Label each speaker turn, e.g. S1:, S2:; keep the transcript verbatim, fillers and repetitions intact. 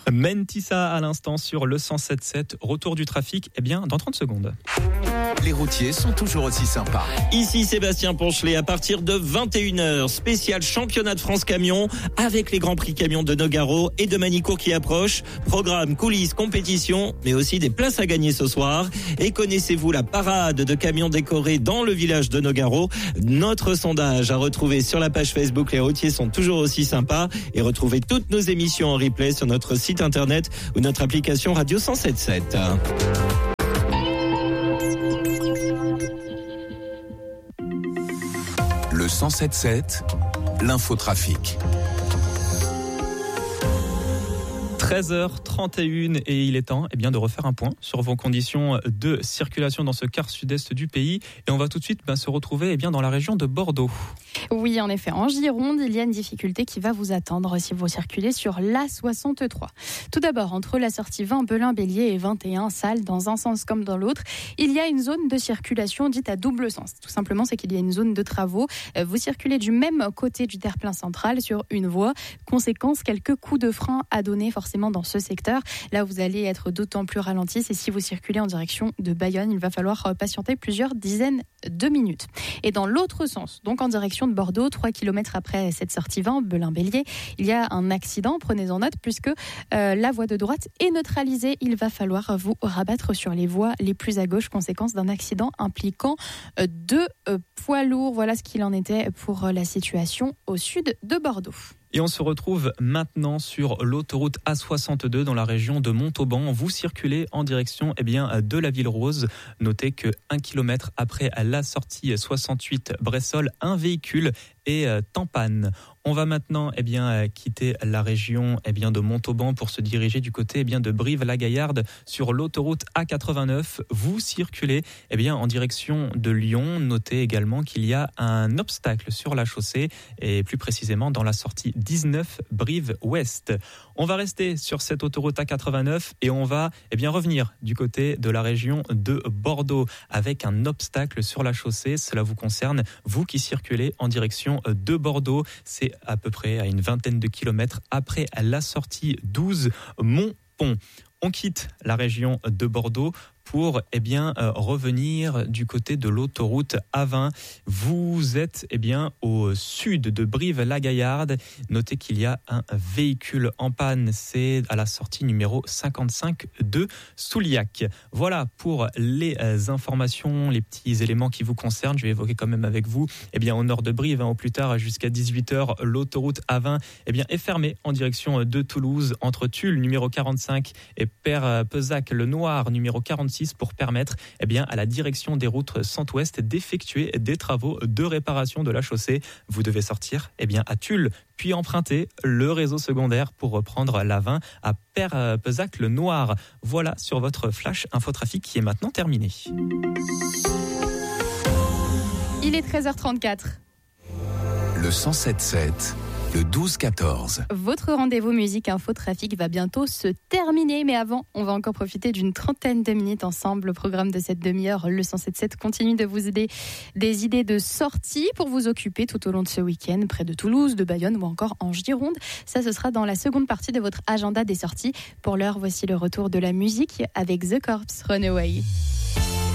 S1: Mentissa à l'instant sur le cent sept sept. Retour du trafic, eh bien, dans trente secondes.
S2: Les routiers sont toujours aussi sympas.
S3: Ici Sébastien Ponchelet, à partir de vingt et une heures, spécial championnat de France camion avec les grands prix camions de Nogaro et de Manicourt qui approchent. Programme, coulisses, compétition, mais aussi des places à gagner ce soir. Et connaissez-vous la parade de camions décorés dans le village de Nogaro? Notre sondage à retrouver sur la page Facebook Les routiers sont toujours aussi sympas, et retrouvez toutes nos émissions en replay sur notre site internet ou notre application Radio cent sept sept.
S2: Le cent sept sept, l'infotrafic.
S1: treize heures trente et une et il est temps eh bien, de refaire un point sur vos conditions de circulation dans ce quart sud-est du pays. Et on va tout de suite ben, se retrouver eh bien, dans la région de Bordeaux.
S4: Oui, en effet, en Gironde, il y a une difficulté qui va vous attendre si vous circulez sur l'A soixante-trois. Tout d'abord, entre la sortie vingt Belin-Bélier et vingt et un Salles, dans un sens comme dans l'autre, il y a une zone de circulation dite à double sens. Tout simplement, c'est qu'il y a une zone de travaux. Vous circulez du même côté du terre-plein central sur une voie. Conséquence, quelques coups de frein à donner forcément dans ce secteur. Là, vous allez être d'autant plus ralenti. C'est si vous circulez en direction de Bayonne, il va falloir patienter plusieurs dizaines de minutes. Et dans l'autre sens, donc en direction de Bordeaux, trois kilomètres après cette sortie vingt, Belin-Bélier, il y a un accident. Prenez-en note puisque euh, la voie de droite est neutralisée. Il va falloir vous rabattre sur les voies les plus à gauche, conséquence d'un accident impliquant euh, deux euh, poids lourds. Voilà ce qu'il en était pour euh, la situation au sud de Bordeaux.
S1: Et on se retrouve maintenant sur l'autoroute A soixante-deux dans la région de Montauban. Vous circulez en direction eh bien, de la Ville Rose. Notez que un kilomètre après la sortie soixante-huit Bressol, un véhicule est en panne. On va maintenant eh bien, quitter la région eh bien, de Montauban pour se diriger du côté eh bien, de Brive-la-Gaillarde sur l'autoroute A quatre-vingt-neuf. Vous circulez eh bien, en direction de Lyon. Notez également qu'il y a un obstacle sur la chaussée et plus précisément dans la sortie dix-neuf Brive-Ouest. On va rester sur cette autoroute A quatre-vingt-neuf et on va eh bien, revenir du côté de la région de Bordeaux avec un obstacle sur la chaussée. Cela vous concerne, vous qui circulez en direction de Bordeaux. C'est à peu près à une vingtaine de kilomètres après la sortie douze Montpont. On quitte la région de Bordeaux pour eh bien, euh, revenir du côté de l'autoroute A vingt. Vous êtes eh bien, au sud de Brive-la-Gaillarde. Notez qu'il y a un véhicule en panne. C'est à la sortie numéro cinquante-cinq de Souliac. Voilà pour les euh, informations, les petits éléments qui vous concernent. Je vais évoquer quand même avec vous, eh bien, au nord de Brive, hein, au plus tard jusqu'à dix-huit heures, l'autoroute A vingt eh bien, est fermée en direction de Toulouse, entre Tulle, numéro quarante-cinq, et Père-Pezac-le-Noir, numéro quarante-six, pour permettre eh bien, à la direction des routes centre-ouest d'effectuer des travaux de réparation de la chaussée. Vous devez sortir eh bien, à Tulle, puis emprunter le réseau secondaire pour reprendre la vingt à Père-Pezac-le-Noir. Voilà sur votre flash infotrafic qui est maintenant terminé.
S4: Il est treize heures trente-quatre.
S2: Le cent sept sept. Le douze quatorze.
S4: Votre rendez-vous musique info trafic va bientôt se terminer, mais avant, on va encore profiter d'une trentaine de minutes ensemble. Le programme de cette demi-heure, le cent sept sept, continue de vous aider des idées de sortie pour vous occuper tout au long de ce week-end, près de Toulouse, de Bayonne ou encore en Gironde. Ça, ce sera dans la seconde partie de votre agenda des sorties. Pour l'heure, voici le retour de la musique avec The Corps, Runaway.